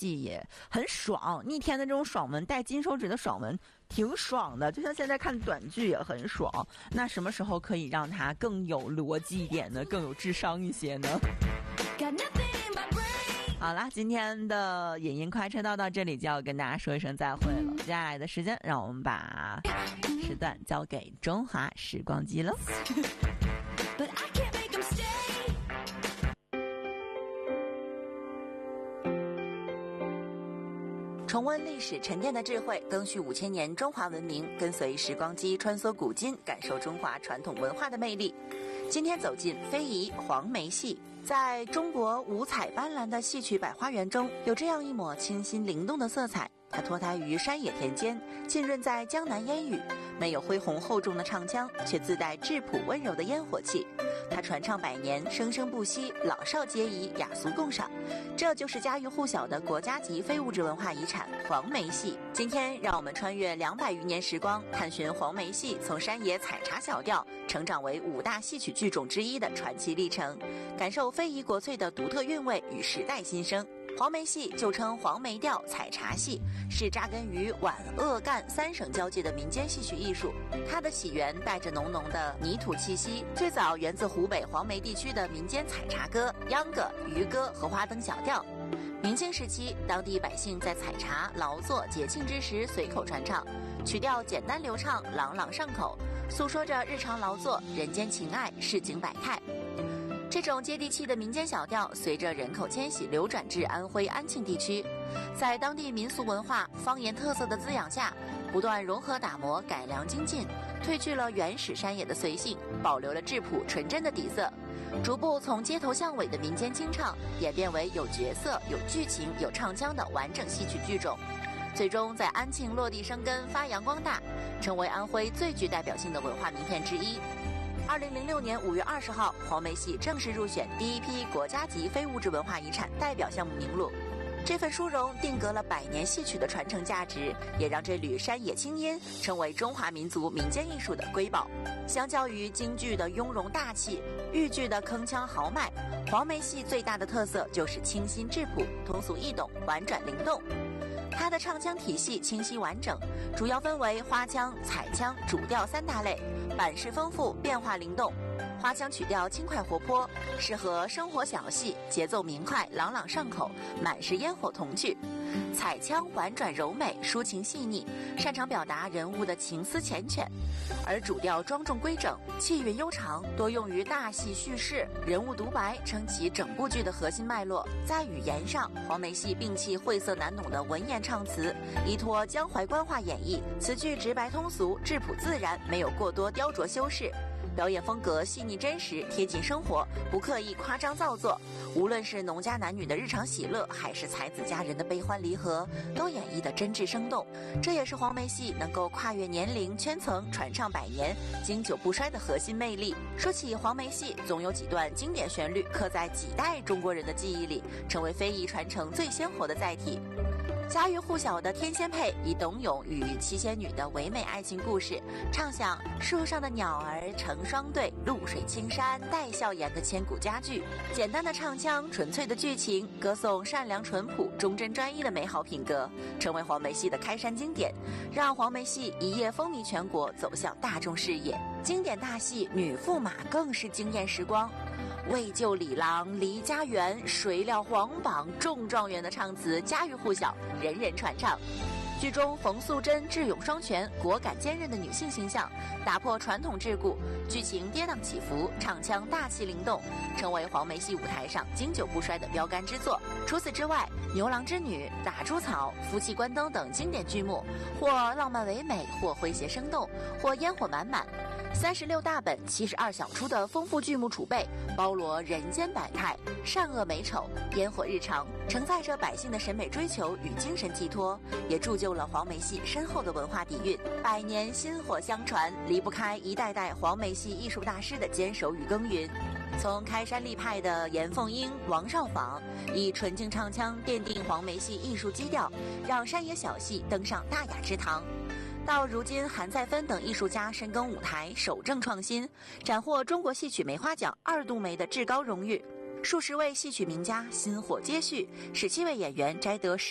戏也很爽，逆天的这种爽文，带金手指的爽文挺爽的，就像现在看短剧也很爽。那什么时候可以让它更有逻辑一点呢？更有智商一些呢？好啦，今天的影音快车道到这里就要跟大家说一声再会了。接下来的时间，让我们把时段交给中华时光机了。重温历史沉淀的智慧，更续5000年中华文明，跟随时光机穿梭古今，感受中华传统文化的魅力。今天走进非遗黄梅戏。在中国五彩斑斓的戏曲百花园中，有这样一抹清新灵动的色彩，它脱胎于山野田间，浸润在江南烟雨，没有恢宏厚重的唱腔，却自带质朴温柔的烟火气。它传唱100年，生生不息，老少皆宜，雅俗共赏。这就是家喻户晓的国家级非物质文化遗产黄梅戏。今天让我们穿越200余年时光，探寻黄梅戏从山野采茶小调成长为5大戏曲剧种之一的传奇历程，感受非遗国粹的独特韵味与时代新生。黄梅戏就称黄梅调采茶戏，是扎根于皖鄂赣3省交界的民间戏曲艺术。它的起源带着浓浓的泥土气息，最早源自湖北黄梅地区的民间采茶歌、秧歌、渔歌和花灯小调。明清时期，当地百姓在采茶、劳作、节庆之时随口传唱，曲调简单流畅，朗朗上口，诉说着日常劳作、人间情爱、市井百态。这种接地气的民间小调，随着人口迁徙流转至安徽安庆地区，在当地民俗文化、方言特色的滋养下，不断融合打磨、改良精进，褪去了原始山野的随性，保留了质朴纯真的底色，逐步从街头巷尾的民间清唱，演变为有角色、有剧情、有唱腔的完整戏曲剧种，最终在安庆落地生根、发扬光大，成为安徽最具代表性的文化名片之一。2006年5月20号，黄梅戏正式入选第一批国家级非物质文化遗产代表项目名录。这份殊荣定格了100年戏曲的传承价值，也让这缕山野清音成为中华民族民间艺术的瑰宝。相较于京剧的雍容大气、豫剧的铿锵豪迈，黄梅戏最大的特色就是清新质朴、通俗易懂、婉转灵动。它的唱腔体系清晰完整，主要分为花腔、彩腔、主调3大类，版式丰富，变化灵动。花腔曲调轻快活泼，适合生活小戏，节奏明快，朗朗上口，满是烟火童趣。彩腔婉转柔美，抒情细腻，擅长表达人物的情思缱绻；而主调庄重规整，气韵悠长，多用于大戏叙事，人物独白撑起整部剧的核心脉络。在语言上，黄梅戏摒弃晦涩难懂的文言唱词，依托江淮官话演绎，词句直白通俗，质朴自然，没有过多雕琢修饰。表演风格细腻真实，贴近生活，不刻意夸张造作。无论是农家男女的日常喜乐，还是才子佳人的悲欢离合，都演绎得真挚生动。这也是黄梅戏能够跨越年龄圈层，传唱100年，经久不衰的核心魅力。说起黄梅戏，总有几段经典旋律刻在几代中国人的记忆里，成为非遗传承最鲜活的载体。家喻户晓的《天仙配》以董永与七仙女的唯美爱情故事，唱响树上的鸟儿成双对，露水青山带笑颜的千古佳句。简单的唱腔，纯粹的剧情，歌颂善良淳朴、忠贞专一的美好品格，成为黄梅戏的开山经典，让黄梅戏一夜风靡全国，走向大众视野。经典大戏《女驸马》更是惊艳时光。为救李郎离家园，谁料皇榜中状元的唱词家喻户晓，人人传唱。剧中冯素贞智勇双全、果敢坚韧的女性形象，打破传统桎梏，剧情跌宕起伏，唱腔大气灵动，成为黄梅戏舞台上经久不衰的标杆之作。除此之外，牛郎织女、打猪草、夫妻关灯等经典剧目，或浪漫唯美，或诙谐生动，或烟火满满。36大本、72小出的丰富剧目储备，包罗人间百态、善恶美丑、烟火日常，承载着百姓的审美追求与精神寄托，也铸就了黄梅戏深厚的文化底蕴。100年薪火相传，离不开一代代黄梅戏艺术大师的坚守与耕耘。从开山立派的严凤英、王少舫，以纯净唱腔奠定黄梅戏艺术基调，让山野小戏登上大雅之堂。到如今，韩再芬等艺术家深耕舞台，守正创新，斩获中国戏曲梅花奖2度梅的至高荣誉。数十位戏曲名家薪火接续，17位演员摘得